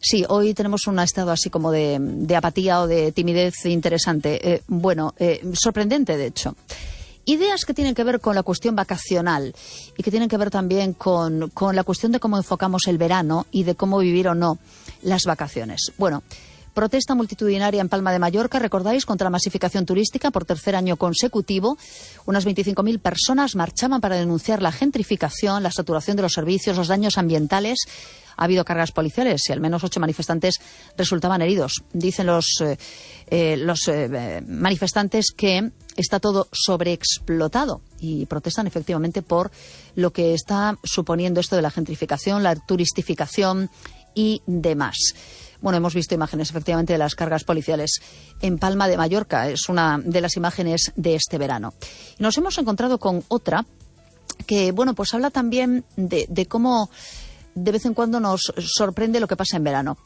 Sí, hoy tenemos un estado así como de apatía o de timidez interesante. Sorprendente, de hecho. Ideas que tienen que ver con la cuestión vacacional y que tienen que ver también con la cuestión de cómo enfocamos el verano y de cómo vivir o no las vacaciones. Bueno, protesta multitudinaria en Palma de Mallorca, recordáis, contra la masificación turística por tercer año consecutivo. Unas 25.000 personas marchaban para denunciar la gentrificación, la saturación de los servicios, los daños ambientales. Ha habido cargas policiales y al menos 8 manifestantes resultaban heridos. Dicen los manifestantes que está todo sobreexplotado y protestan efectivamente por lo que está suponiendo esto de la gentrificación, la turistificación y demás. Bueno, hemos visto imágenes efectivamente de las cargas policiales en Palma de Mallorca. Es una de las imágenes de este verano. Y nos hemos encontrado con otra que, bueno, pues habla también de cómo de vez en cuando nos sorprende lo que pasa en verano.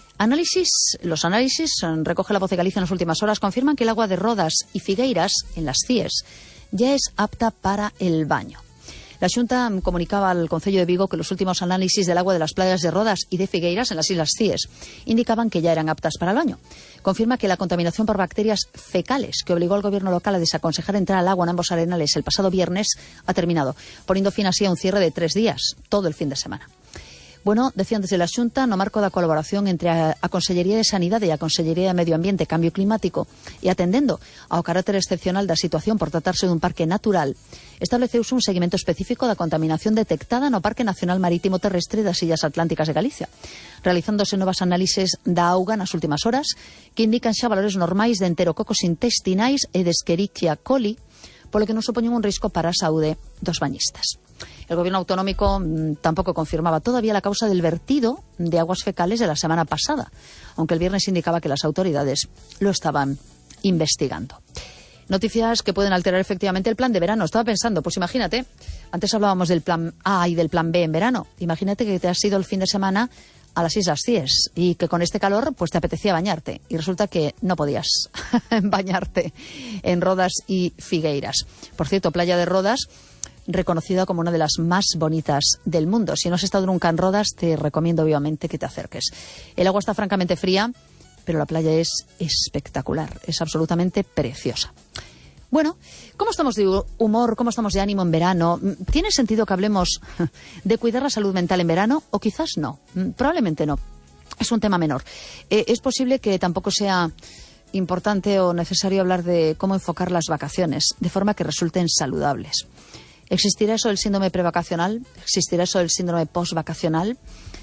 Los análisis, recoge La Voz de Galicia en las últimas horas, confirman que el agua de Rodas y Figueiras, en las CIES, ya es apta para el baño. La Xunta comunicaba al Concello de Vigo que los últimos análisis del agua de las playas de Rodas y de Figueiras, en las Islas Cíes, indicaban que ya eran aptas para el baño. Confirma que la contaminación por bacterias fecales, que obligó al gobierno local a desaconsejar entrar al agua en ambos arenales el pasado viernes, ha terminado, poniendo fin así a un cierre de 3 días, todo el fin de semana. Bueno, decían desde la Xunta, no marco da colaboración entre a Consellería de Sanidade e a Consellería de Medio Ambiente e Cambio Climático e atendendo ao carácter excepcional da situación por tratarse dun parque natural, estableceuse un seguimento específico da contaminación detectada no Parque Nacional Marítimo Terrestre das Illas Atlánticas de Galicia, realizándose novas análises da auga nas últimas horas que indican xa valores normais de enterococos intestinais e de Escherichia coli, polo que non supoñen un risco para a saúde dos bañistas. El gobierno autonómico tampoco confirmaba todavía la causa del vertido de aguas fecales de la semana pasada, aunque el viernes indicaba que las autoridades lo estaban investigando. Noticias que pueden alterar efectivamente el plan de verano. Estaba pensando, pues imagínate, antes hablábamos del plan A y del plan B en verano. Imagínate que te has ido el fin de semana a las Islas Cíes y que con este calor pues te apetecía bañarte y resulta que no podías bañarte en Rodas y Figueiras. Por cierto, Playa de Rodas, reconocida como una de las más bonitas del mundo. Si no has estado nunca en Rodas, te recomiendo vivamente que te acerques. El agua está francamente fría, pero la playa es espectacular, es absolutamente preciosa. Bueno, ¿cómo estamos de humor, cómo estamos de ánimo en verano? ¿Tiene sentido que hablemos de cuidar la salud mental en verano? O quizás no, probablemente no. Es un tema menor. Es posible que tampoco sea importante o necesario hablar de cómo enfocar las vacaciones, de forma que resulten saludables. ¿Existirá eso del síndrome prevacacional? ¿Existirá eso del síndrome postvacacional?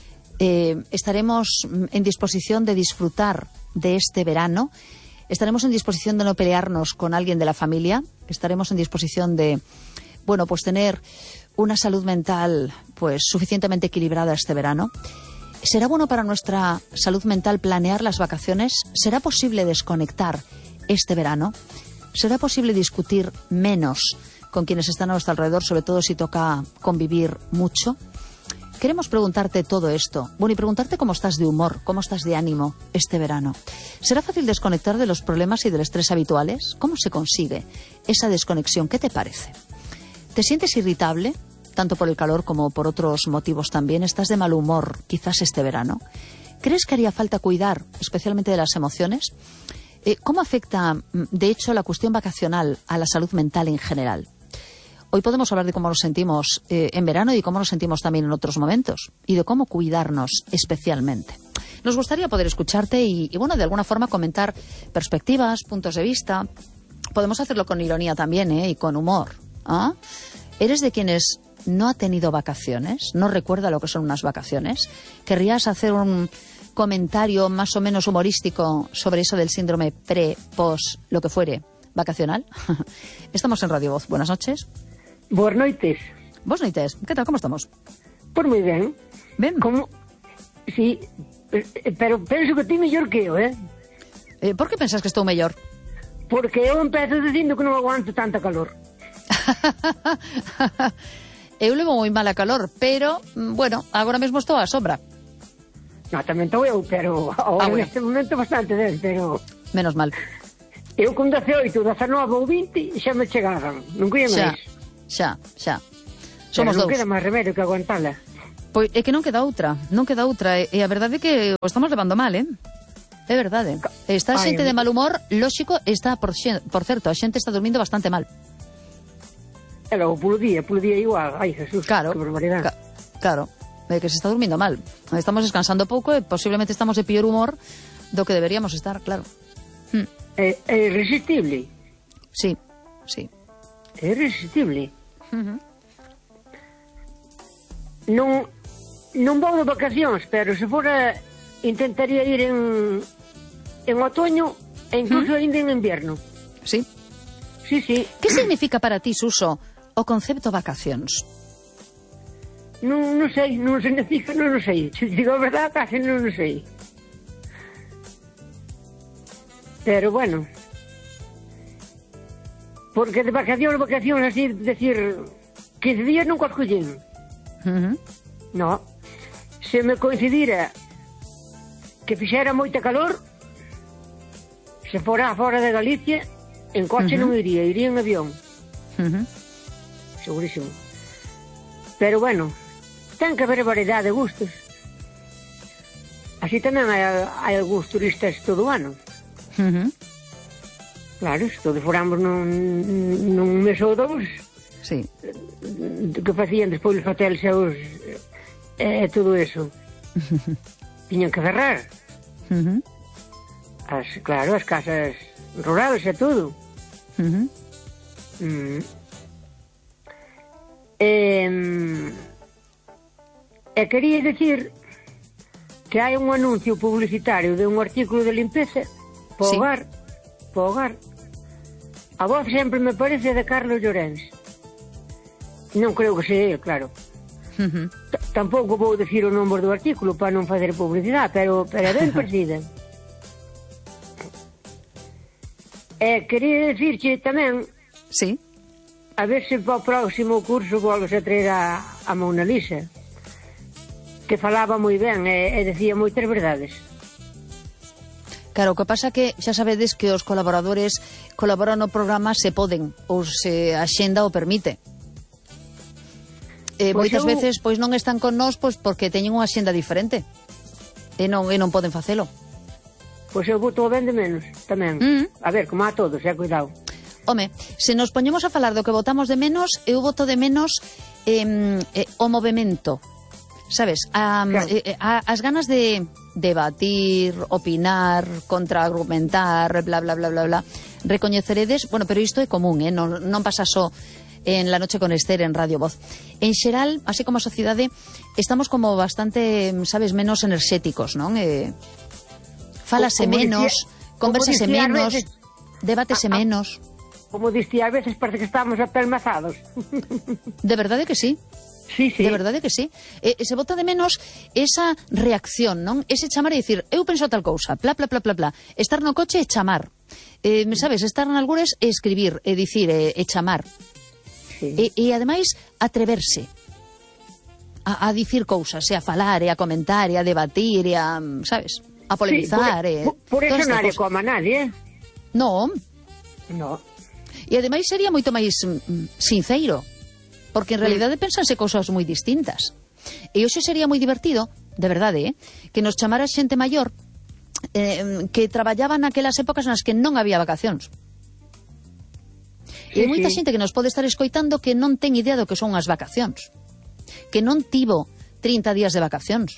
¿Estaremos en disposición de disfrutar de este verano? ¿Estaremos en disposición de no pelearnos con alguien de la familia? ¿Estaremos en disposición de, bueno, pues tener una salud mental pues suficientemente equilibrada este verano? ¿Será bueno para nuestra salud mental planear las vacaciones? ¿Será posible desconectar este verano? ¿Será posible discutir menos con quienes están a nuestro alrededor, sobre todo si toca convivir mucho? Queremos preguntarte todo esto. Bueno, y preguntarte cómo estás de humor, cómo estás de ánimo este verano. ¿Será fácil desconectar de los problemas y del estrés habituales? ¿Cómo se consigue esa desconexión? ¿Qué te parece? ¿Te sientes irritable, tanto por el calor como por otros motivos también? ¿Estás de mal humor quizás este verano? ¿Crees que haría falta cuidar especialmente de las emociones? ¿Cómo afecta, de hecho, la cuestión vacacional a la salud mental en general? Hoy podemos hablar de cómo nos sentimos en verano y cómo nos sentimos también en otros momentos y de cómo cuidarnos especialmente. Nos gustaría poder escucharte y bueno, de alguna forma comentar perspectivas, puntos de vista. Podemos hacerlo con ironía también y con humor. ¿Ah? ¿Eres de quienes no ha tenido vacaciones? ¿No recuerda lo que son unas vacaciones? ¿Querrías hacer un comentario más o menos humorístico sobre eso del síndrome pre-post, lo que fuere, vacacional? Estamos en Radio Voz. Buenas noches. Boas noites. Boas noites. Que tal, como estamos? Pois moi ben. Ben? Como... Sí, pero penso que ti mellor que eu, Por que pensas que estou mellor? Porque eu empezo dicindo que non aguanto tanta calor. Eu levo moi mal a calor, pero, bueno, agora mesmo estou á sombra. Non, tamén estou eu, pero agora bueno. neste momento bastante ben, pero... Menos mal. Eu con 18, 19 ou 20 xa me chegaban, non quería máis. Xa. Somos Somos non dous. queda máis remedio que aguantala. Pois é que non queda outra, e a verdade é que o estamos levando mal, É verdade. Está xente de mal humor, lóxico, está, por certo, a xente está dormindo bastante mal. E logo polo día igual. Ai, Jesús, claro, que barbaridade. Claro, é que se está durmindo mal. Estamos descansando pouco e posiblemente estamos de pior humor do que deberíamos estar, claro. É irresistible. Sí. É irresistible. Non vou de vacacións, pero se fora intentaría ir en outoño e incluso ainda en invierno. Sí. Sí. Que significa para ti, Suso, o concepto vacacións? Non sei. Se digo a verdade, casi non sei. Pero bueno, porque de vacacións, así, decir, 15 días non coas collín. No. Se me coincidira que fixera moita calor, se fora fora de Galicia, en coche non iría en avión. Segurísimo. Pero bueno, ten que haber variedade de gustos. Así tamén hai algúns turistas todo o ano. Claro, se todos foramos nun mes ou dous, sí, que facían despois os hoteles e todo eso. Tiñan que cerrar. Claro, as casas rurales e todo. E quería dicir que hai un anuncio publicitario de un artículo de limpeza para o hogar. A voz sempre me parece de Carlos Llorens. Non creo que sea ele, claro. Tampouco vou dicir o nombre do artículo para non fazer publicidade, pero é ben parecida. Quería dicirche tamén, sí, a ver se para o próximo curso volves a traer a Mona Lisa, que falaba moi ben e decía moitas verdades. Claro, o que pasa que xa sabedes que os colaboradores colaboran no programa se poden, ou se a xenda o permite. Moitas veces pois non están con nós pois porque teñen unha xenda diferente e non poden facelo. Pois eu voto ben de menos tamén. A ver, como a todos, cuidado. Home, se nos poñemos a falar do que votamos de menos, eu voto de menos o movimento, sabes? Claro. As ganas de debatir, opinar, contraargumentar, bla, bla, bla, bla, bla. Recoñeceredes, bueno, pero isto é común, non pasa só en La Noche con Esther en Radio Voz. En xeral, así como a sociedade, estamos como bastante, sabes, menos enerxéticos, non? Fálase menos, conversase menos, debátese menos. Como diste, a veces parece que estamos apelmazados. De verdade que sí. Sí. De verdade que sí. Se vota de menos esa reacción, non? Ese chamar e dicir, eu penso tal cousa, pla, pla, pla, pla, pla. Estar no coche e chamar. Sabes, estar en algures e escribir, e dicir, e chamar. Sí. E ademais, atreverse a dicir cousas, e a falar, e a comentar, e a debatir, e a, sabes, a polemizar. Sí, por eso nadie coma nadie. Non. No. E ademais sería moito máis sinceiro, porque en realidade pensanse cousas moi distintas. E hoxe sería moi divertido, de verdade, que nos chamara xente maior que traballaba naquelas épocas nas que non había vacacións. E hai moita xente que nos pode estar escoitando que non ten idea do que son as vacacións, que non tivo 30 días de vacacións.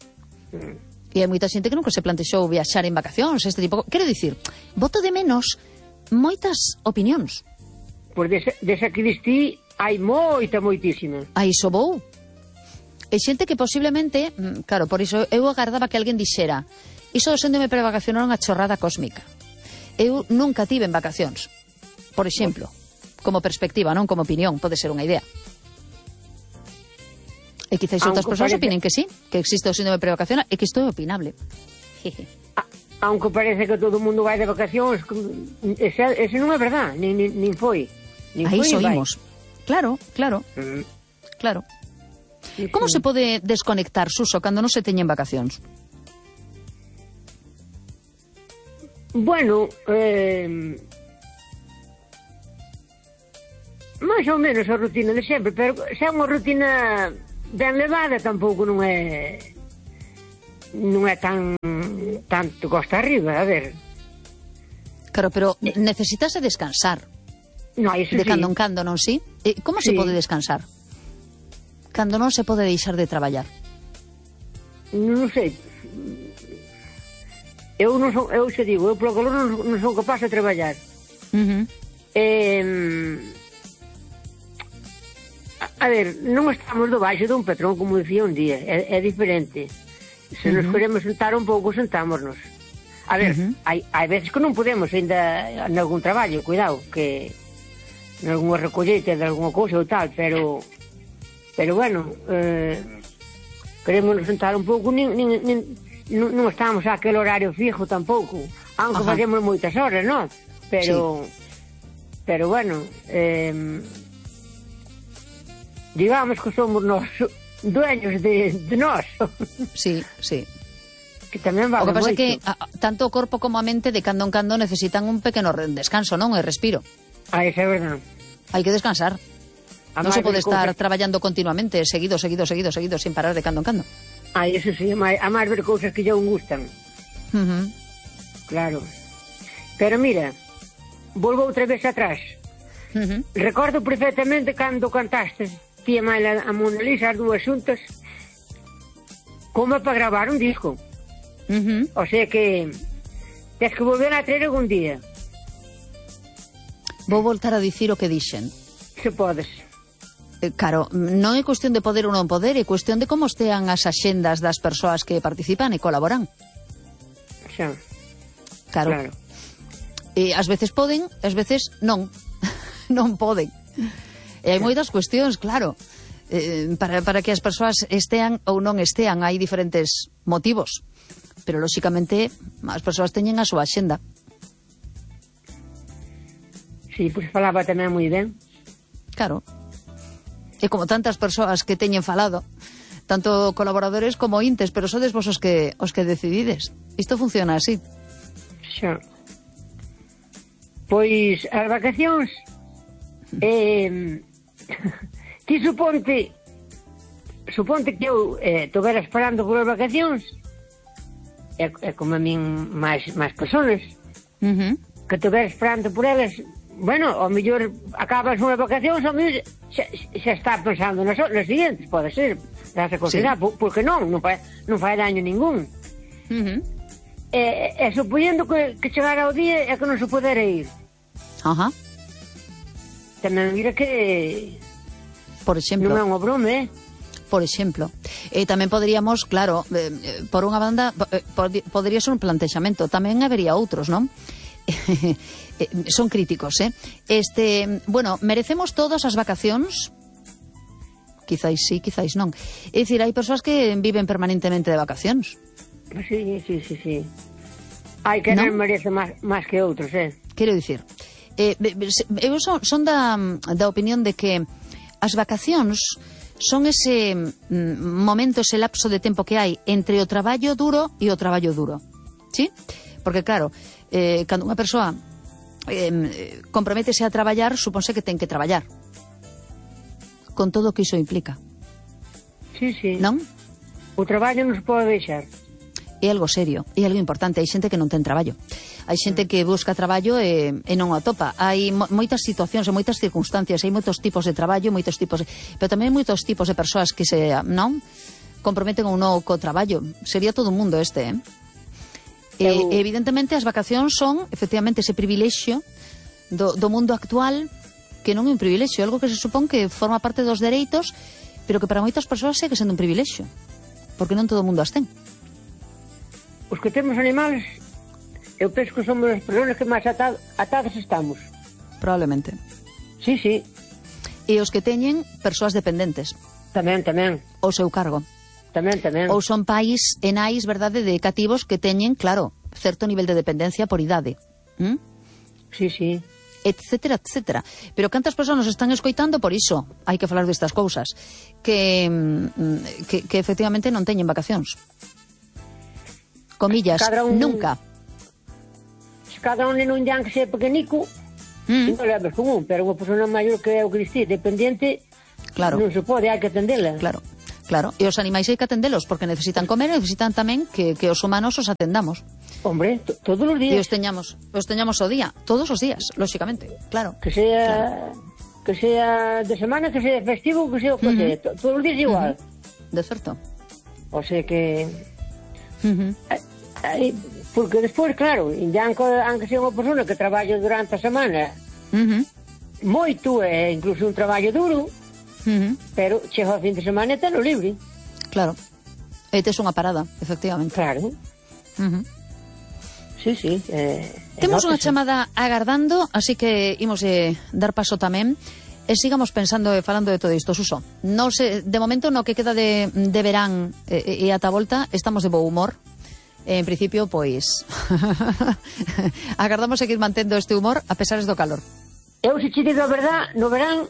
E hai moita xente que nunca se plantexou viaxar en vacacións, este tipo. Quero dicir, voto de menos moitas opinións. Pois desa que distí hai moitísima. A iso vou. E xente que posiblemente, claro, por iso eu agardaba que alguén dixera, iso do séndome para vacacionar unha chorrada cósmica. Eu nunca tive en vacacións, por exemplo, como perspectiva, non como opinión, pode ser unha idea. E quizás outras persoas opinen que sí, que existe o síndrome prevacacional e que isto é opinable. Aunque parece que todo o mundo vai de vacacións, ese non é verdad, nin foi. Aí soímos. Claro. Claro. Sí. Como se pode desconectar, Suso, cando non se teñen vacacións? Bueno, máis ou menos a rutina de sempre, pero xa é unha rutina ben levada tampouco non é tanto costa arriba, a ver. Claro, pero necesitase descansar. No, eso de sí. cando en cando, non si? Como se pode descansar? Cando non se pode deixar de traballar? Non sei. Eu xe digo, eu polo calor non son capaz de traballar. A ver, non estamos debaixo dun patrón, como dicía un día, é diferente. Se nos queremos sentar un pouco, sentámonos. A ver, hai veces que non podemos ainda en algún traballo, cuidado, que en algunha recolleita de alguna cousa ou tal, pero bueno, queremos sentar un pouco, non estamos a aquel horario fijo tampouco, aunque facemos moitas horas, non? Pero bueno, digamos que somos nós dueños de nós. Sí, sí. Que tamén vale moito. O que pasa é que tanto o corpo como a mente de cando en cando necesitan un pequeno descanso, non? E respiro. Esa é verdade. Hai que descansar. Non se pode estar traballando continuamente, seguido, sin parar de cando en cando. Eso sí, a máis ver cousas que non gustan. Claro. Pero mira, volvo outra vez atrás. Recordo perfectamente cando cantaste ti e Maila a Mona Lisa, as dúas xuntas, como para gravar un disco. O sea que tens que volver a traer algún día. Vou voltar a dicir o que dixen. Se podes. Claro, non é cuestión de poder ou non poder, é cuestión de como estean as axendas das persoas que participan e colaboran. Xa. Claro. E ás veces poden, ás veces non. Non poden. E hai moitas cuestións, claro. Para que as persoas estean ou non estean, hai diferentes motivos. Pero, lóxicamente, as persoas teñen a súa axenda. Sí, pois falaba tamén moi ben. Claro. E como tantas persoas que teñen falado, tanto colaboradores como intes, pero sodes vos os que decidides. Isto funciona así. Xa. Pois as vacacións ti suponte que eu estovera esperando por as vacacións, é como a min máis personas que estovera esperando por elas. Bueno, ao mellor acabas unhas vacacións, ao mellor xa está pensando nas siguientes, pode ser, das a considerar, porque non fai daño ningún. E supoñendo que chegara o día e que non se podera ir. Tamén mira que por exemplo, non é unha broma, por exemplo. Tamén poderíamos, claro, por unha banda, podería ser un plantexamento, tamén habería outros, non? Son críticos, bueno, merecemos todas as vacacións? Quizáis sí, quizáis non. É dicir, hai persoas que viven permanentemente de vacacións. Sí. Hai que non merece máis que outros, Quero dicir, eu son da opinión de que as vacacións son ese momento, ese lapso de tempo que hai entre o traballo duro e o traballo duro, ¿sí? Porque claro, cando unha persoa comprométese a traballar, supónse que ten que traballar con todo o que iso implica. Sí. Non? O traballo non se pode deixar. É algo serio, é algo importante. Hai xente que non ten traballo, hai xente que busca traballo e non o atopa. Hai moitas situacións e moitas circunstancias, hai moitos tipos de traballo, pero tamén moitos tipos de persoas que se non comprometen ou non co traballo. Sería todo o mundo evidentemente as vacacións son efectivamente ese privilexio do mundo actual, que non é un privilexio, é algo que se supón que forma parte dos dereitos, pero que para moitas persoas segue sendo un privilexio, porque non todo o mundo as ten. Os que temos animales, eu penso que somos as persoas que máis atadas estamos. Probablemente. Sí. E os que teñen persoas dependentes. Tamén. O seu cargo. Tamén. Ou son pais e nais, verdade, de cativos que teñen, claro, certo nivel de dependencia por idade. Sí. Etcétera. Pero cantas persoas nos están escoitando por iso? Hai que falar destas cousas. Que efectivamente non teñen vacacións. Comillas, nunca. Cada un en un día que sea pequenico, non levas común, pero unha persona maior que é o que dicir, dependiente, claro, non se pode, hai que atendela. Claro. Claro, e os animais hai que atendelos porque necesitan comer e necesitan tamén que os humanos os atendamos. Hombre, todos os días. E os teñamos o día, todos os días, lóxicamente, claro. Que sea de semana, que sea festivo, que sea o que sea, todos os días igual. De certo. O sea que... porque despois, claro, ya aunque sea unha persona que traballa durante a semana, moito, é incluso un traballo duro, pero chega ao fin de semana e teno libre. Claro. E tes unha parada, efectivamente. Claro. Sí. Temos unha chamada agardando, así que imos dar paso tamén. E sigamos pensando e falando de todo isto, Suso. Non sei, de momento, no que queda de verán e ata volta, estamos de bo humor. En principio, pois... agardamos seguir mantendo este humor a pesares do calor. Eu, se te digo a verdad, no verán...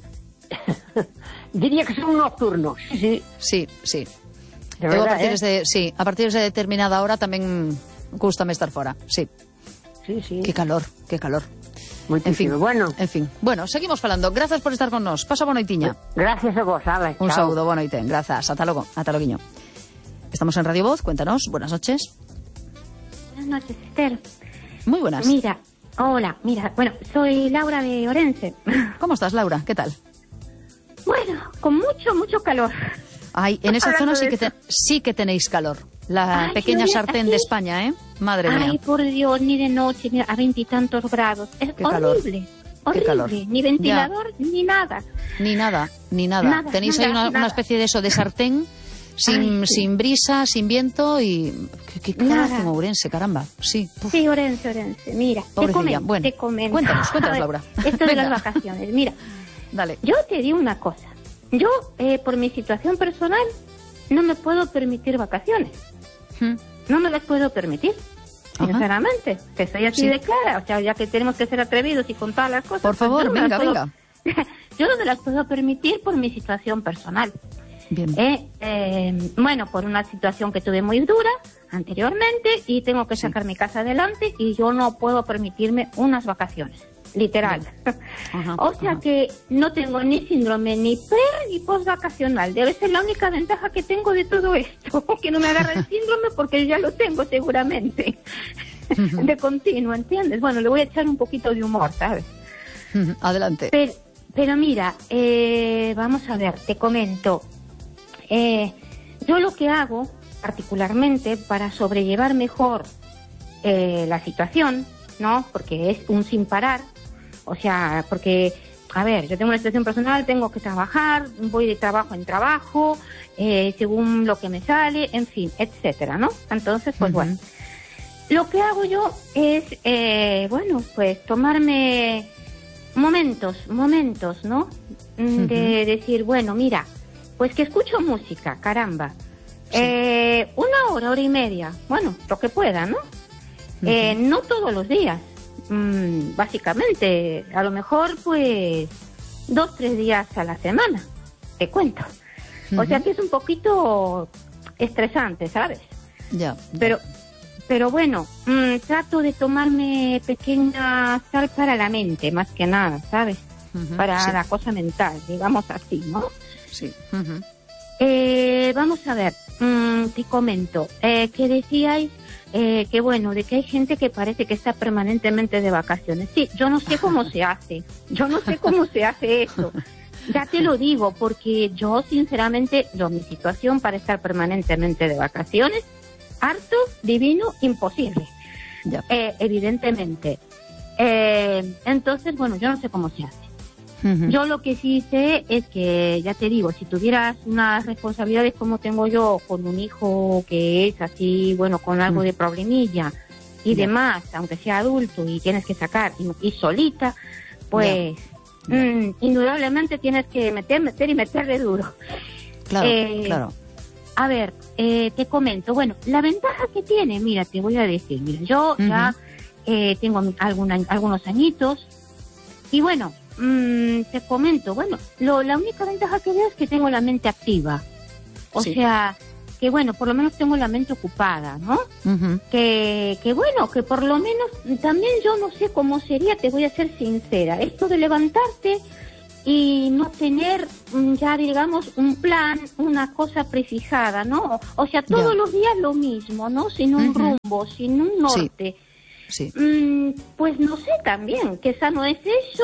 diría que son nocturnos. Sí. De verdad, a partir de determinada hora tamén gústame estar fora. Sí. Qué calor. Moitísimo. En fin. Bueno, seguimos falando. Grazas por estar con nós. Pasa boa noitiña. Gracias a vos, Ale. Un saúdo, boa noite. Grazas. Ata loguiño. Estamos en Radio Voz. Cuéntanos. Buenas noches. Buenas noches, Esther. Muy buenas. Hola, bueno, soy Laura de Orense. ¿Cómo estás, Laura? ¿Qué tal? Bueno, con mucho calor. Ay, en esa zona sí que tenéis calor. La pequeña sartén de España, ¿eh? Madre mía. Ay, por Dios, ni de noche, ni a 20 y tantos grados. Es Qué horrible. Qué calor. Ni ventilador, ni nada. Ni nada. Tenéis ahí una especie de eso, de sartén, sin brisa, sin viento y... ¿Qué calor hace en Ourense, caramba? Sí. Uf. Sí, Orense. Mira, te comento. Cuéntanos, Laura. Esto de las vacaciones. Mira, dale. Yo te digo una cosa. Yo, por mi situación personal, no me puedo permitir vacaciones. No me las puedo permitir. Sinceramente, que soy así de clara. O sea, ya que tenemos que ser atrevidos y contar las cosas. Por favor, venga. Yo no me las puedo permitir por mi situación personal. Bien. Bueno, por una situación que tuve muy dura anteriormente y tengo que sacar mi casa adelante y yo no puedo permitirme unas vacaciones. Literal. O sea que no tengo ni síndrome ni pre ni postvacacional. Debe ser la única ventaja que tengo de todo esto, que no me agarra el síndrome porque ya lo tengo seguramente. De continuo, ¿entiendes? Bueno, le voy a echar un poquito de humor, ¿sabes? Adelante. Pero mira, vamos a ver, te comento. Yo lo que hago particularmente para sobrellevar mejor la situación, ¿no? Porque es un sin parar. O sea, porque, a ver, yo tengo una situación personal, tengo que trabajar, voy de trabajo en trabajo, según lo que me sale, en fin, etcétera, ¿no? Entonces, pues bueno. Lo que hago yo es, bueno, pues tomarme momentos, ¿no? De decir, bueno, mira, pues que escucho música, caramba. Una hora y media, bueno, lo que pueda, ¿no? No todos los días. Básicamente, a lo mejor pues 2-3 días a la semana, te cuento. O sea que es un poquito estresante, ¿sabes? Ya. Pero bueno, trato de tomarme pequeña sal para la mente, más que nada, ¿sabes? Para la cosa mental, digamos así, ¿no? Sí. Vamos a ver, te comento, que decíais que bueno, de que hay gente que parece que está permanentemente de vacaciones. Sí, yo no sé cómo se hace, eso. Ya te lo digo, porque yo sinceramente, mi situación para estar permanentemente de vacaciones, harto, divino, imposible. Ya. Evidentemente. Entonces, bueno, yo no sé cómo se hace. Yo lo que sí sé es que, ya te digo, si tuvieras unas responsabilidades como tengo yo, con un hijo que es así, bueno, con algo de problemilla y demás, aunque sea adulto y tienes que sacar y solita, pues indudablemente tienes que meter y meterle duro. Claro. A ver, te comento, bueno, la ventaja que tiene, mira, te voy a decir, mira, yo ya tengo algunos añitos y bueno, te comento, bueno, la única ventaja que veo es que tengo la mente activa. O sea, que bueno, por lo menos tengo la mente ocupada, ¿no? Que bueno, que por lo menos también yo no sé cómo sería, te voy a ser sincera. Esto de levantarte y no tener ya, digamos, un plan, una cosa prefijada, ¿no? O sea, todos los días lo mismo, ¿no? Sin un rumbo, sin un norte. Sí. Pues no sé también, quizá no es eso,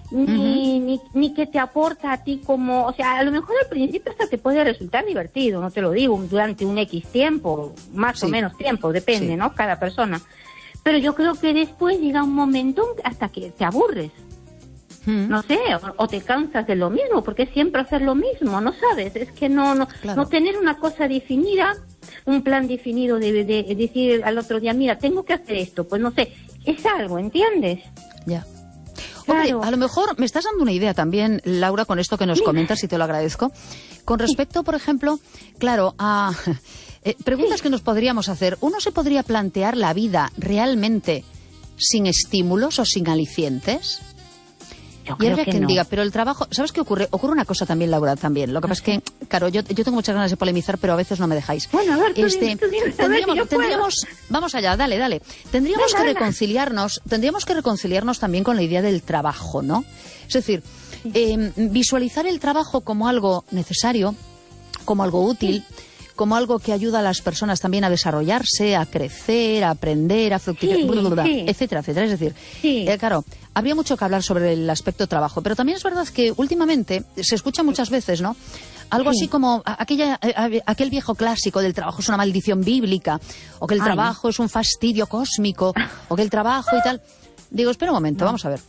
ni que te aporta a ti como... O sea, a lo mejor al principio hasta te puede resultar divertido, no te lo digo, durante un X tiempo, más o menos tiempo, depende, ¿no? Cada persona. Pero yo creo que después llega un momento hasta que te aburres. No sé, o te cansas de lo mismo, porque siempre hacer lo mismo, ¿no sabes? Es que no tener una cosa definida, un plan definido de decir al otro día, mira, tengo que hacer esto, pues no sé, es algo, ¿entiendes? Ya. Hombre, a lo mejor me estás dando una idea también, Laura, con esto que nos comentas, y te lo agradezco. Con respecto, por ejemplo, claro, a preguntas que nos podríamos hacer. ¿Uno se podría plantear la vida realmente sin estímulos o sin alicientes? Y habría quien diga, pero el trabajo... ¿Sabes qué ocurre? Ocurre una cosa también, Laura, también. Lo que pasa es que, claro, yo tengo muchas ganas de polemizar, pero a veces no me dejáis. Bueno, a ver, tendríamos vamos allá, dale. Tendríamos que reconciliarnos también con la idea del trabajo, ¿no? Es decir, visualizar el trabajo como algo necesario, como algo útil, como algo que ayuda a las personas también a desarrollarse, a crecer, a aprender, a fructificar, etcétera, etcétera. Es decir, claro, habría mucho que hablar sobre el aspecto trabajo, pero también es verdad que últimamente se escucha muchas veces, ¿no? Algo así como aquel viejo clásico del trabajo es una maldición bíblica, o que el trabajo es un fastidio cósmico, o que el trabajo y tal. Digo, espera un momento, vamos a ver.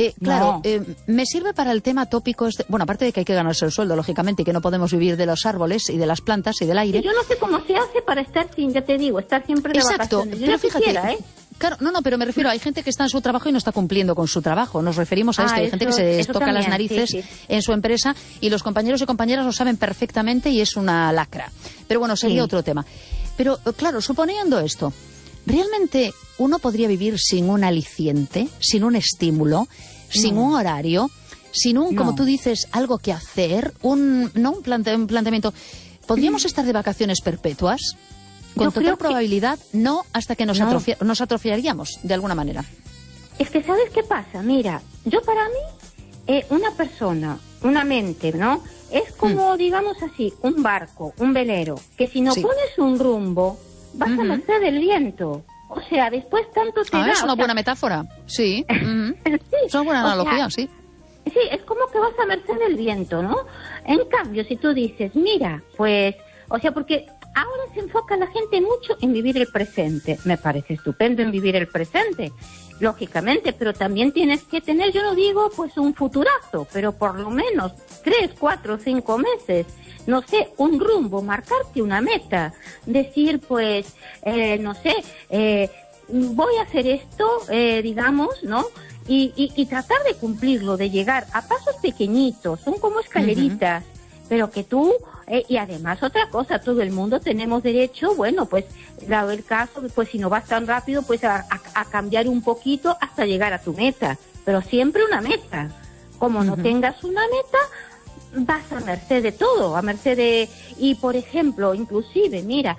Me sirve para el tema tópico bueno, aparte de que hay que ganarse el sueldo, lógicamente, y que no podemos vivir de los árboles y de las plantas y del aire. Yo no sé cómo se hace para estar sin, ya te digo, estar siempre de vacaciones. Pero fíjate, claro, pero me refiero, hay gente que está en su trabajo y no está cumpliendo con su trabajo. Nos referimos a esto. Hay gente que se toca las narices en su empresa y los compañeros y compañeras lo saben perfectamente y es una lacra. Pero bueno, sería otro tema. Pero claro, suponiendo esto, ¿realmente uno podría vivir sin un aliciente, sin un estímulo, sin un horario, sin un, como tú dices, algo que hacer, un planteamiento? ¿Podríamos estar de vacaciones perpetuas? Con total probabilidad, no, hasta que nos atrofiaríamos, de alguna manera. Es que, ¿sabes qué pasa? Mira, para mí, una persona, una mente, ¿no? Es como, digamos así, un barco, un velero, que si no pones un rumbo, vas a merced del viento. O sea, después tanto te da... Es una buena metáfora, sí. Es una buena analogía, sí. Sí, es como que vas a merced del viento, ¿no? En cambio, si tú dices, mira, pues... O sea, porque ahora se enfoca la gente mucho en vivir el presente. Me parece estupendo en vivir el presente, lógicamente, pero también tienes que tener, yo no digo pues un futurazo, pero por lo menos 3, 4, 5 meses, no sé, un rumbo, marcarte una meta, decir pues, no sé, voy a hacer esto, digamos, ¿no? Y tratar de cumplirlo, de llegar a pasos pequeñitos, son como escaleritas, pero que tú... y además otra cosa, todo el mundo tenemos derecho, bueno, pues dado el caso, pues si no vas tan rápido, pues a cambiar un poquito hasta llegar a tu meta, pero siempre una meta. Como no tengas una meta, vas a merced de todo, a merced de... Y por ejemplo, inclusive, mira,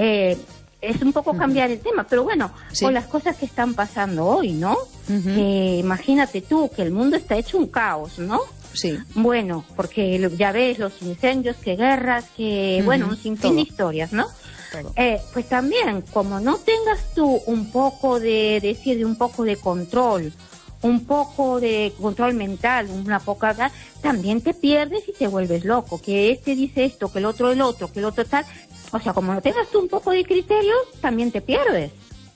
es un poco cambiar el tema, pero bueno, con las cosas que están pasando hoy, ¿no? Imagínate tú que el mundo está hecho un caos, ¿no? Sí. Bueno, porque ya ves los incendios, que guerras, que bueno, un sinfín de historias, ¿no? Pues también, como no tengas tú un poco un poco de control, un poco de control mental, una poca, también te pierdes y te vuelves loco, que este dice esto, que el otro, que el otro tal. O sea, como no tengas tú un poco de criterios, también te pierdes.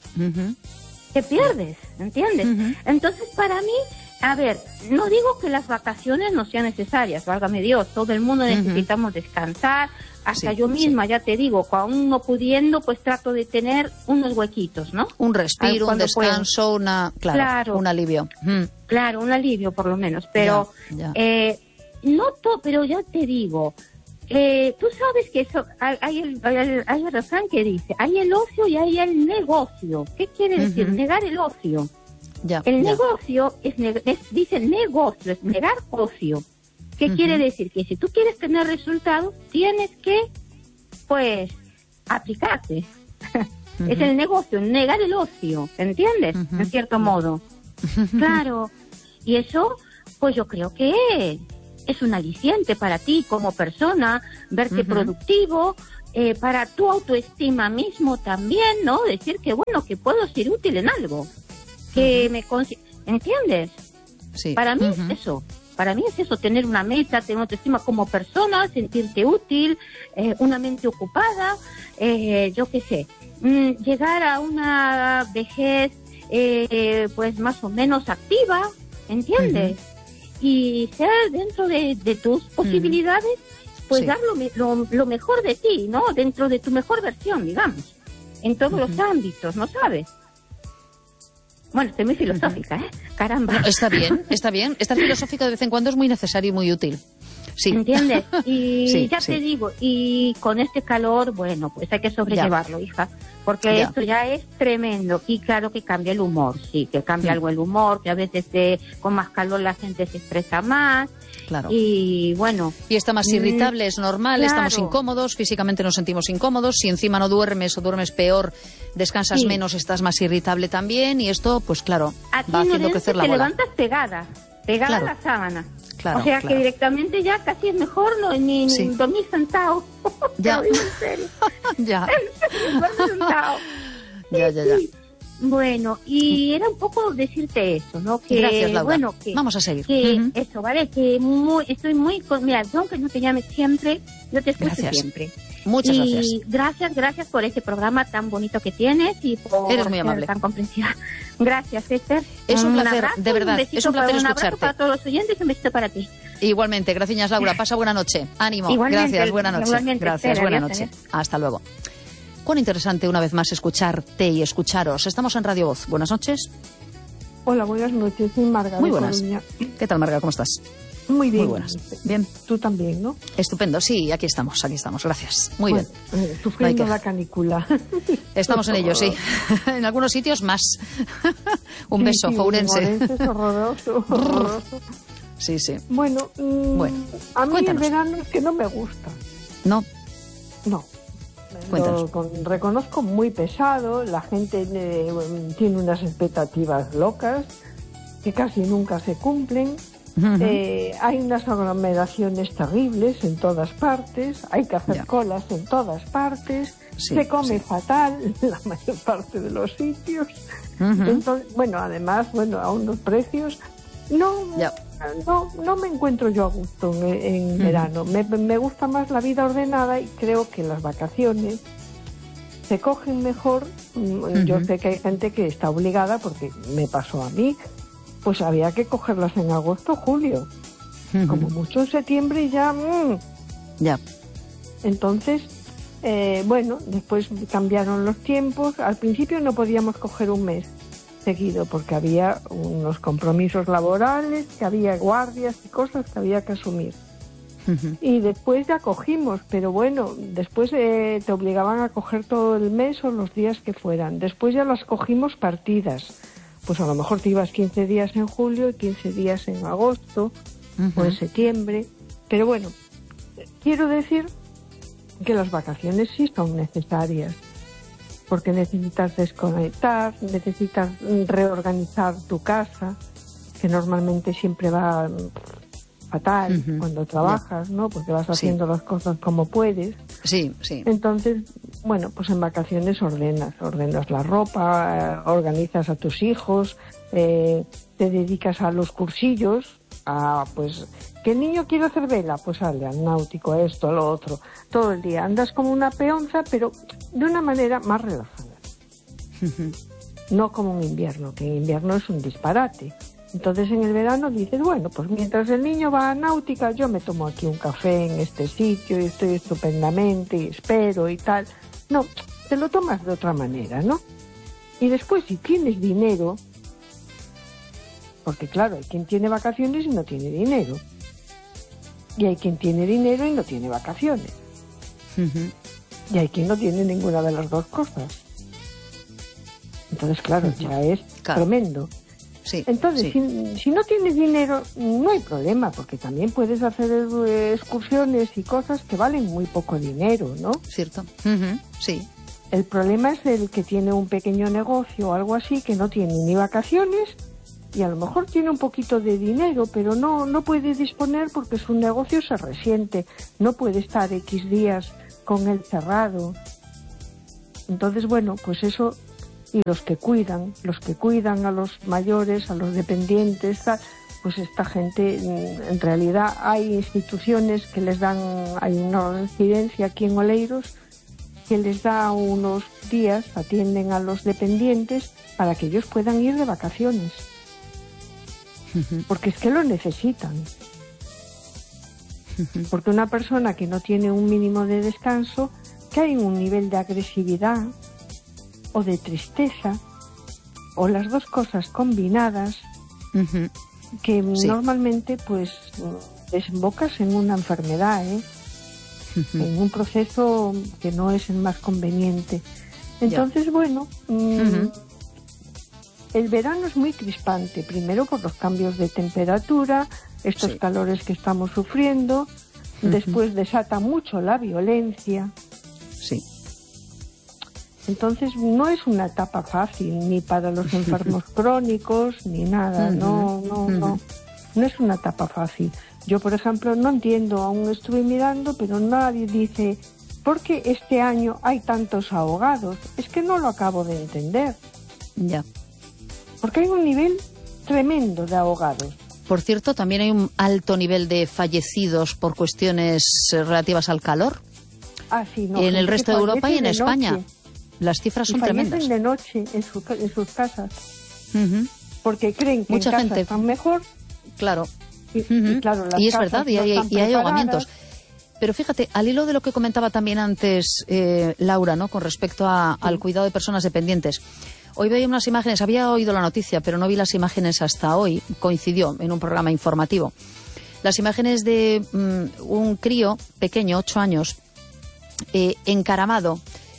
Te pierdes, ¿entiendes? Entonces, para mí, a ver, no digo que las vacaciones no sean necesarias, válgame Dios, todo el mundo necesitamos descansar, hasta yo misma, ya te digo, aún no pudiendo, pues trato de tener unos huequitos, ¿no? Un respiro, un descanso, un alivio. Claro, un alivio por lo menos, pero pero ya te digo, tú sabes que eso, hay el refrán que dice, hay el ocio y hay el negocio. ¿Qué quiere decir? Negar el ocio. Negocio dice negocio, es negar ocio. ¿Qué quiere decir? Que si tú quieres tener resultados, tienes que, pues, aplicarte. Es el negocio, negar el ocio, ¿entiendes? En cierto modo. Claro. Y eso, pues yo creo que es un aliciente para ti como persona, verte productivo, para tu autoestima mismo también, ¿no? Decir que, bueno, que puedo ser útil en algo, que ¿entiendes? Sí. Para mí es eso. Para mí es eso, tener una meta, tener autoestima como persona, sentirte útil, una mente ocupada, yo qué sé, llegar a una vejez pues más o menos activa, ¿entiendes? Y ser dentro de tus posibilidades, pues dar lo mejor de ti, ¿no? Dentro de tu mejor versión, digamos, en todos los ámbitos, ¿no sabes? Bueno, estoy muy filosófica, ¿eh? Caramba. No, está bien. Estar filosófica de vez en cuando es muy necesario y muy útil. Sí. ¿Entiendes? Y sí, te digo, y con este calor, bueno, pues hay que sobrellevarlo, hija, porque esto ya es tremendo. Y claro que cambia el humor, sí, que cambia algo el humor, que a veces con más calor la gente se estresa más. Claro. Y bueno. Y está más irritable, es normal, estamos incómodos, físicamente nos sentimos incómodos. Si encima no duermes o duermes peor, descansas menos, estás más irritable también. Y esto, pues claro, va haciendo crecer la bola. Te levantas pegada a la sábana. Claro, o sea que directamente ya casi es mejor ni dormir sentado. Ya. En serio. Ya. Dormir sentado. Ya. Bueno, y era un poco decirte eso, ¿no? Que, gracias, Laura. Bueno, que, vamos a seguir. Que eso, ¿vale? Que estoy muy... Mira, aunque no te llame siempre, yo te escucho siempre. Muchas gracias. Y gracias por ese programa tan bonito que tienes y por Eres muy amable. Tan comprensiva. Gracias, Esther. Es un placer, abrazo, de verdad. Es un placer escucharte. Un abrazo para todos los oyentes y un besito para ti. Igualmente, gracias, Laura. Pasa buena noche. Ánimo. Igualmente, gracias, buena noche. Gracias, Esther, buena adiós, noche. Hasta luego. Cuán interesante una vez más escucharte y escucharos. Estamos en Radio Voz. Buenas noches. Hola, buenas noches. Soy Marga. Muy buenas. ¿Qué tal, Marga? ¿Cómo estás? Muy bien. Muy buenas. Bien. Tú también, ¿no? Estupendo. Sí, aquí estamos. Gracias. Muy bien. Sufriendo la canícula. Estamos en ello, sí. En algunos sitios más. Un beso, Ourense. Es horroroso. Sí. Bueno, a mí cuéntanos. el verano es que no me gusta. No. Reconozco muy pesado, la gente tiene unas expectativas locas que casi nunca se cumplen. Hay unas aglomeraciones terribles en todas partes, hay que hacer colas en todas partes, se come fatal en la mayor parte de los sitios. Entonces, además, a unos precios no me encuentro yo a gusto en verano. Me gusta más la vida ordenada y creo que las vacaciones se cogen mejor. Yo sé que hay gente que está obligada, porque me pasó a mí, pues había que cogerlas en agosto o julio. Como mucho en septiembre ya. Entonces, después cambiaron los tiempos. Al principio no podíamos coger un mes seguido porque había unos compromisos laborales, que había guardias y cosas que había que asumir. Y después ya cogimos, pero después te obligaban a coger todo el mes o los días que fueran. Después ya las cogimos partidas. Pues a lo mejor te ibas 15 días en julio y 15 días en agosto o en septiembre. Pero quiero decir que las vacaciones sí son necesarias, porque necesitas desconectar, necesitas reorganizar tu casa, que normalmente siempre va fatal cuando trabajas, ¿no? Porque vas haciendo las cosas como puedes. Sí. Entonces, pues en vacaciones ordenas la ropa, organizas a tus hijos, te dedicas a los cursillos, que el niño quiere hacer vela, pues sale al náutico, a esto, a lo otro, todo el día. Andas como una peonza, pero de una manera más relajada. No como en invierno, que en invierno es un disparate. Entonces en el verano dices, pues mientras el niño va a náutica, yo me tomo aquí un café en este sitio y estoy estupendamente y espero y tal. No, te lo tomas de otra manera, ¿no? Y después, si tienes dinero, porque claro, hay quien tiene vacaciones y no tiene dinero. Y hay quien tiene dinero y no tiene vacaciones. Y hay quien no tiene ninguna de las dos cosas. Entonces, claro, ya es tremendo. Sí, entonces, si no tienes dinero, no hay problema, porque también puedes hacer excursiones y cosas que valen muy poco dinero, ¿no? Cierto. Sí. El problema es el que tiene un pequeño negocio o algo así, que no tiene ni vacaciones y a lo mejor tiene un poquito de dinero, pero no puede disponer porque su negocio se resiente, no puede estar X días con él cerrado. Entonces, bueno, pues eso, y los que cuidan a los mayores, a los dependientes, pues esta gente, en realidad hay instituciones que les dan, hay una residencia aquí en Oleiros que les da unos días, atienden a los dependientes para que ellos puedan ir de vacaciones, porque es que lo necesitan. Porque una persona que no tiene un mínimo de descanso cae en un nivel de agresividad o de tristeza, o las dos cosas combinadas, que normalmente pues desembocas en una enfermedad, en un proceso que no es el más conveniente. Entonces, bueno, el verano es muy crispante, primero por los cambios de temperatura, estos calores que estamos sufriendo, después desata mucho la violencia. Sí. Entonces no es una etapa fácil ni para los enfermos crónicos ni nada, no es una etapa fácil. Yo, por ejemplo, no entiendo, aún estuve mirando, pero nadie dice ¿por qué este año hay tantos ahogados? Es que no lo acabo de entender. Ya. Porque hay un nivel tremendo de ahogados. Por cierto, también hay un alto nivel de fallecidos por cuestiones relativas al calor. Sí, no, en el resto de Europa y en España. Noche. Las cifras son tremendas. De noche en sus casas. Porque creen que mucha en gente casa están mejor. Claro. Y claro, las y es casas verdad, y hay ahogamientos. Pero fíjate, al hilo de lo que comentaba también antes Laura, ¿no? Con respecto al cuidado de personas dependientes. Hoy veía unas imágenes, había oído la noticia, pero no vi las imágenes hasta hoy. Coincidió en un programa informativo. Las imágenes de un crío pequeño, 8 años, encaramado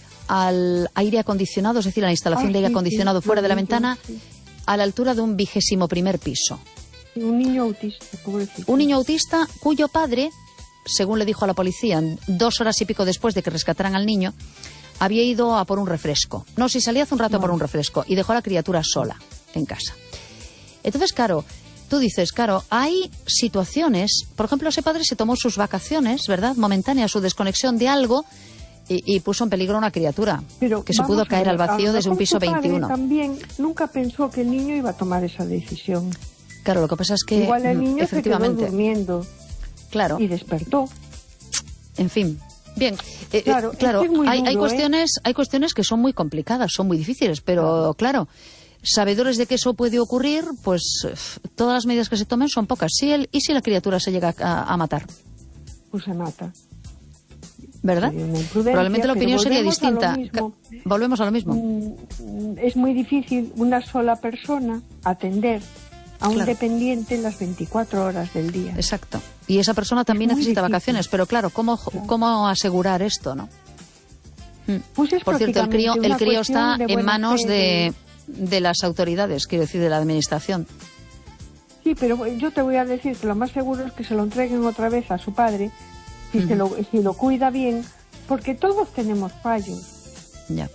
al aire acondicionado, es decir, a la instalación de aire acondicionado fuera de la ventana, a la altura de un 21º piso. Un niño autista, pobrecito. Un niño autista cuyo padre, según le dijo a la policía, 2 horas y pico después de que rescataran al niño, había ido a por un refresco. No, si salía hace un rato a por un refresco y dejó a la criatura sola en casa. Entonces, claro, tú dices, claro, hay situaciones, por ejemplo, ese padre se tomó sus vacaciones, ¿verdad?, momentáneas, su desconexión de algo y puso en peligro a una criatura que se pudo caer al vacío desde un piso 21. También nunca pensó que el niño iba a tomar esa decisión. Claro, lo que pasa es que igual el niño efectivamente se quedó durmiendo, claro, y despertó. En fin, bien, claro, hay cuestiones que son muy complicadas, son muy difíciles, pero claro, sabedores de que eso puede ocurrir, pues todas las medidas que se tomen son pocas. ¿Y si la criatura se llega a matar? Pues se mata. ¿Verdad? Probablemente la opinión sería distinta. Volvemos a lo mismo. Es muy difícil una sola persona atender a un dependiente las 24 horas del día. Exacto. Y esa persona también necesita vacaciones, pero claro, ¿cómo asegurar esto, no? Pues por cierto, el crío está en manos de las autoridades, quiero decir, de la administración. Sí, pero yo te voy a decir que lo más seguro es que se lo entreguen otra vez a su padre, si lo cuida bien, porque todos tenemos fallos. Ya.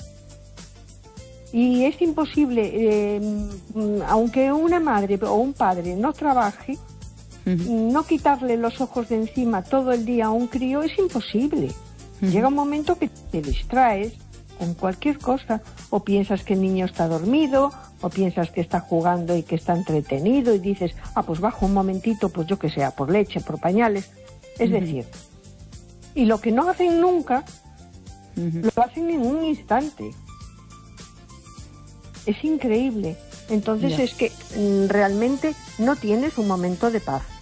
Y es imposible, aunque una madre o un padre no trabaje, no quitarle los ojos de encima todo el día a un crío es imposible. Llega un momento que te distraes con cualquier cosa, o piensas que el niño está dormido, o piensas que está jugando y que está entretenido, y dices, pues bajo un momentito, pues yo que sea, por leche, por pañales. Es decir, y lo que no hacen nunca, lo hacen en un instante. Es increíble. Entonces es que realmente no tienes un momento de paz.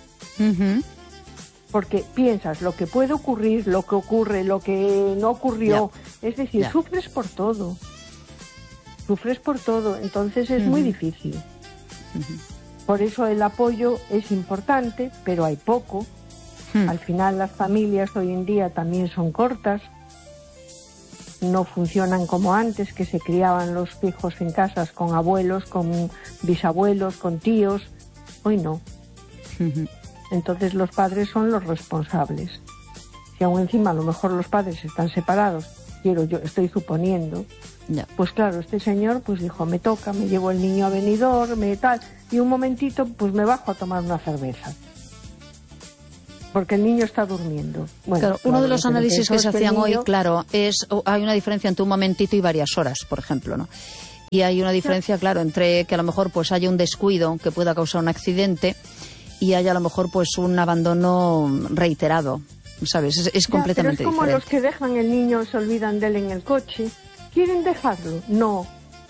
Porque piensas lo que puede ocurrir, lo que ocurre, lo que no ocurrió. Es decir, sufres por todo. Sufres por todo. Entonces es muy difícil. Por eso el apoyo es importante, pero hay poco. Al final las familias hoy en día también son cortas. No funcionan como antes, que se criaban los hijos en casas con abuelos, con bisabuelos, con tíos. Hoy no. Entonces los padres son los responsables. Si aún encima a lo mejor los padres están separados, yo estoy suponiendo, Ya. Pues claro, este señor pues dijo, me toca, me llevo el niño a Benidorm, me tal, y un momentito pues me bajo a tomar una cerveza. Porque el niño está durmiendo. Bueno, claro, uno de los análisis que se hacían hoy, claro, hay una diferencia entre un momentito y varias horas, por ejemplo, ¿no? Y hay una diferencia, claro, entre que a lo mejor pues haya un descuido que pueda causar un accidente y haya a lo mejor pues un abandono reiterado, ¿sabes? Es completamente pero es como diferente. Los que dejan el niño, se olvidan de él en el coche. ¿Quieren dejarlo? No.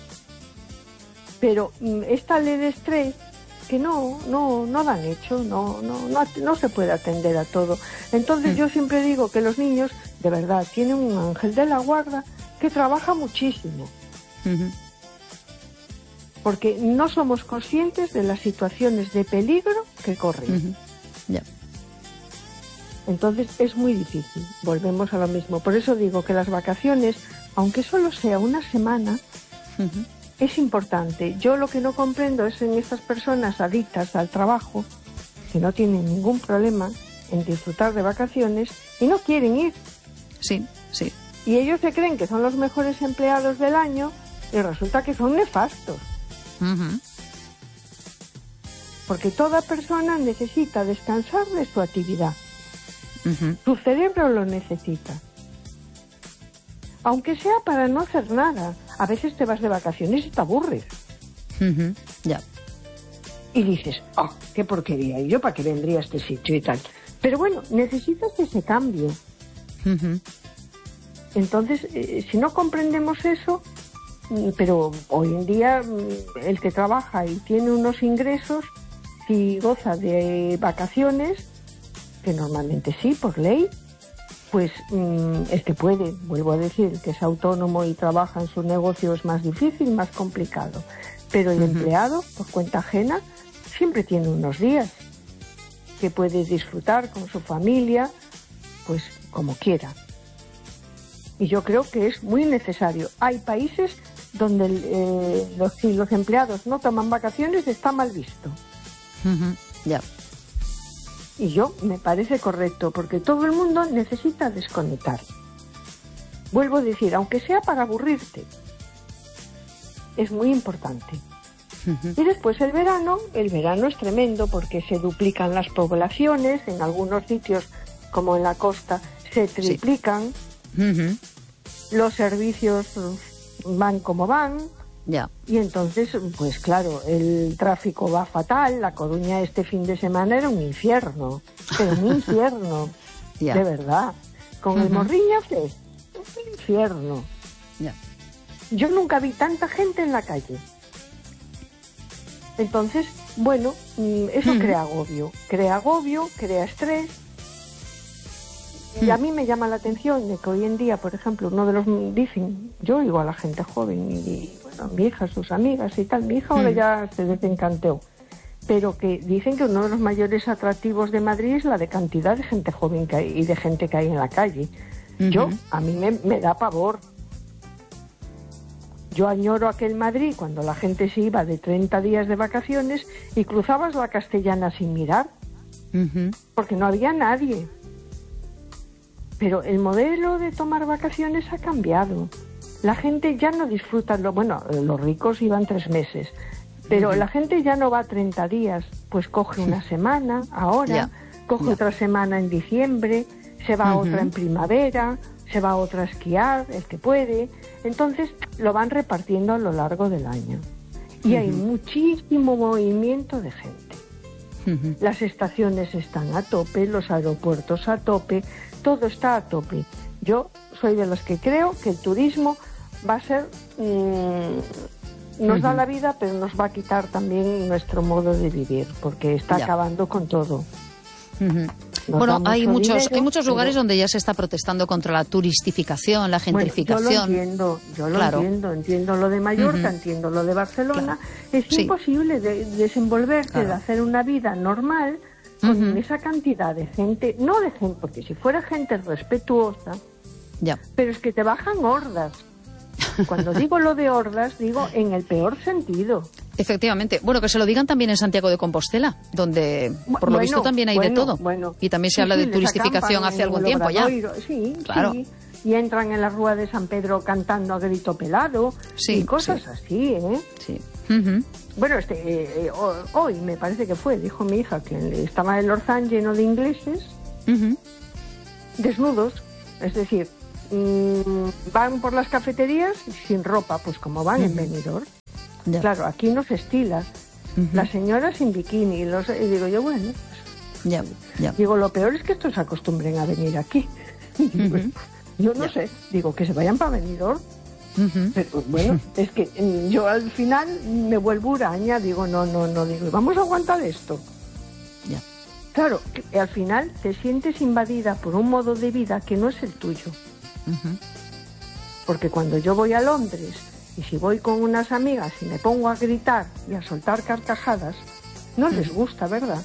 Pero esta ley de estrés que no dan hecho, no se puede atender a todo. Entonces yo siempre digo que los niños, de verdad, tienen un ángel de la guarda que trabaja muchísimo. Porque no somos conscientes de las situaciones de peligro que corren. Ya. Entonces es muy difícil, volvemos a lo mismo. Por eso digo que las vacaciones, aunque solo sea una semana, es importante. Yo lo que no comprendo es en estas personas adictas al trabajo, que no tienen ningún problema en disfrutar de vacaciones y no quieren ir. Sí, sí. Y ellos se creen que son los mejores empleados del año y resulta que son nefastos. Porque toda persona necesita descansar de su actividad. Tu cerebro lo necesita. Aunque sea para no hacer nada. A veces te vas de vacaciones y te aburres. Ya. Y dices, qué porquería, ¿y yo para qué vendría a este sitio y tal? Pero bueno, necesitas ese cambio. Entonces, si no comprendemos eso, pero hoy en día el que trabaja y tiene unos ingresos, si goza de vacaciones, que normalmente sí, por ley, pues puede, vuelvo a decir, que es autónomo y trabaja en su negocio es más difícil, más complicado. Pero el empleado, por cuenta ajena, siempre tiene unos días que puede disfrutar con su familia, pues como quiera. Y yo creo que es muy necesario. Hay países donde si los empleados no toman vacaciones está mal visto. Ya. Y yo me parece correcto, porque todo el mundo necesita desconectar. Vuelvo a decir, aunque sea para aburrirte, es muy importante. Y después el verano es tremendo porque se duplican las poblaciones, en algunos sitios, como en la costa, se triplican, los servicios van como van, y entonces, pues claro, el tráfico va fatal. La Coruña este fin de semana era un infierno, pero un infierno, de verdad, con el Morriña un infierno. Yo nunca vi tanta gente en la calle. Entonces, bueno, eso crea agobio, crea estrés. Y a mí me llama la atención de que hoy en día, por ejemplo, dicen, yo oigo a la gente joven y bueno, mi hija, sus amigas y tal, mi hija ahora ya se desencantó, pero que dicen que uno de los mayores atractivos de Madrid es la de cantidad de gente joven que hay y de gente que hay en la calle. A mí me da pavor. Yo añoro aquel Madrid cuando la gente se iba de 30 días de vacaciones y cruzabas la Castellana sin mirar, porque no había nadie. Pero el modelo de tomar vacaciones ha cambiado. La gente ya no disfruta, los ricos iban 3 meses, pero la gente ya no va 30 días, pues coge una semana ahora, coge otra semana en diciembre, se va otra en primavera, se va otra a esquiar, el que puede. Entonces lo van repartiendo a lo largo del año. Y hay muchísimo movimiento de gente. Las estaciones están a tope, los aeropuertos a tope, todo está a tope. Yo soy de los que creo que el turismo va a ser, nos da la vida, pero nos va a quitar también nuestro modo de vivir, porque está acabando con todo. Bueno, hay muchos lugares donde ya se está protestando contra la turistificación, la gentrificación. Yo lo entiendo lo de Mallorca, entiendo lo de Barcelona. Es imposible desenvolverse, de hacer una vida normal con esa cantidad de gente, porque si fuera gente respetuosa, pero es que te bajan hordas. Cuando digo lo de hordas, digo en el peor sentido. Efectivamente. Bueno, que se lo digan también en Santiago de Compostela, donde por lo visto también hay de todo. Y también se habla de turistificación hace algún tiempo ya. Sí, claro. y entran en la Rúa de San Pedro cantando a grito pelado y cosas así, ¿eh? Sí. Bueno, hoy me parece que fue, dijo mi hija, que estaba el Orzán lleno de ingleses desnudos, es decir, van por las cafeterías sin ropa, pues como van en Benidorm. Claro, aquí no se estila. Las señoras sin bikini, y digo yo, bueno, pues, digo, lo peor es que estos se acostumbren a venir aquí. Pues, yo no sé, digo, que se vayan para Benidorm. Pero bueno, es que yo al final me vuelvo huraña, digo, no, digo, vamos a aguantar esto. Claro, que al final te sientes invadida por un modo de vida que no es el tuyo. Porque cuando yo voy a Londres y si voy con unas amigas y me pongo a gritar y a soltar carcajadas, no les gusta, ¿verdad?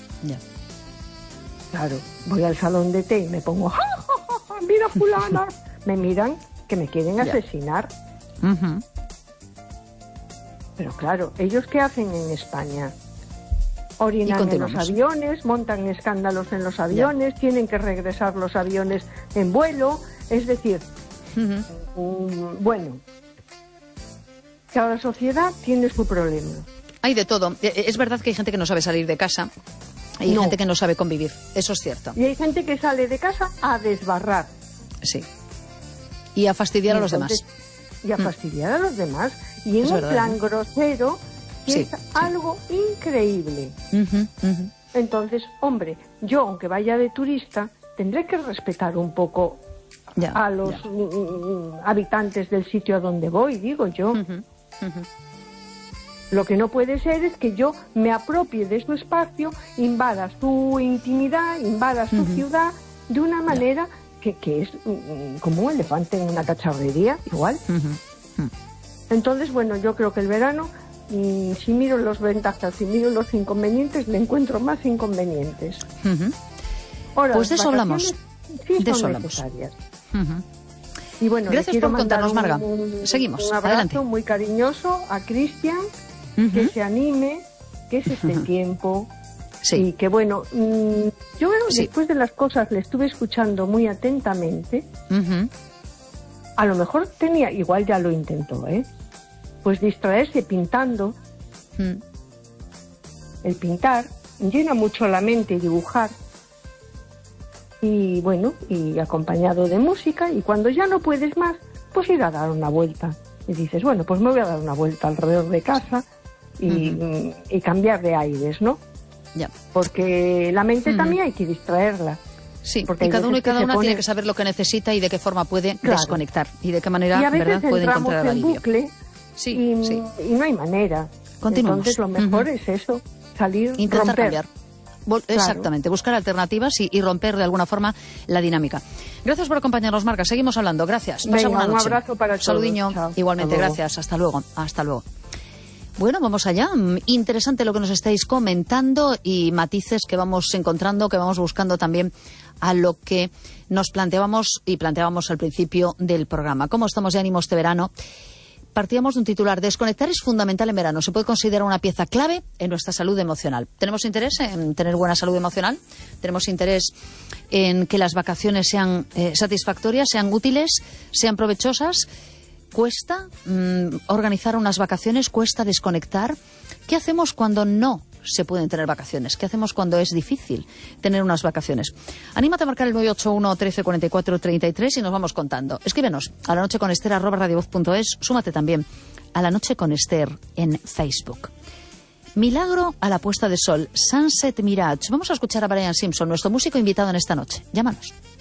Claro, voy al salón de té y me pongo, ¡ja, ja, ja, mira fulana! Me miran que me quieren asesinar. Pero claro, ¿ellos qué hacen en España? Orinan en los aviones, montan escándalos en los aviones, tienen que regresar los aviones en vuelo, es decir, bueno, cada sociedad tiene su problema. Hay de todo. Es verdad que hay gente que no sabe salir de casa, hay gente que no sabe convivir, eso es cierto. Y hay gente que sale de casa a desbarrar. Sí. Y a fastidiar a los demás. Y a fastidiar a los demás. Y en un plan grosero, que es algo increíble. Entonces, hombre, yo, aunque vaya de turista, tendré que respetar un poco a los habitantes del sitio a donde voy, digo yo. Lo que no puede ser es que yo me apropie de su espacio, invada su intimidad, invada su ciudad, de una manera que es como un elefante en una cacharrería, igual. Entonces, bueno, yo creo que el verano, si miro las ventajas, si miro los inconvenientes, le encuentro más inconvenientes. Ahora, pues de eso hablamos. Sí, de eso son hablamos. necesarias. Y bueno, gracias por contarnos, Marga. Seguimos. Un abrazo adelante. Muy cariñoso a Cristian, que se anime, que es este tiempo. Y que bueno, yo después de las cosas le estuve escuchando muy atentamente. A lo mejor igual ya lo intentó, pues distraerse pintando. El pintar llena mucho la mente y dibujar. Y bueno, y acompañado de música, y cuando ya no puedes más, pues ir a dar una vuelta. Y dices, bueno, pues me voy a dar una vuelta alrededor de casa y cambiar de aires, ¿no? Porque la mente también hay que distraerla. Sí, porque y cada uno y cada una tiene que saber lo que necesita y de qué forma puede desconectar y de qué manera, y a veces ¿verdad?, puede encontrar el alivio. Bucle, y no hay manera. Continuamos. Entonces lo mejor es eso, salir, intentar romper. Cambiar. Exactamente, buscar alternativas y romper de alguna forma la dinámica. Gracias por acompañarnos, Marga. Seguimos hablando. Gracias. Venga, una noche. Un abrazo para todos. Saludiño. Chao. Igualmente, gracias. Hasta luego. Hasta luego. Bueno, vamos allá. Interesante lo que nos estáis comentando y matices que vamos encontrando, que vamos buscando también a lo que nos planteábamos al principio del programa. ¿Cómo estamos de ánimo este verano? Partíamos de un titular: desconectar es fundamental en verano. Se puede considerar una pieza clave en nuestra salud emocional. ¿Tenemos interés en tener buena salud emocional? ¿Tenemos interés en que las vacaciones sean satisfactorias, sean útiles, sean provechosas? ¿Cuesta organizar unas vacaciones? ¿Cuesta desconectar? ¿Qué hacemos cuando no se pueden tener vacaciones? ¿Qué hacemos cuando es difícil tener unas vacaciones? Anímate a marcar el 981 13 44 33 y nos vamos contando. Escríbenos a lanocheconester@radiovoz.es. Súmate también a La Noche con Ester en Facebook. Milagro a la puesta de sol, Sunset Mirage. Vamos a escuchar a Brian Simpson, nuestro músico invitado en esta noche. Llámanos.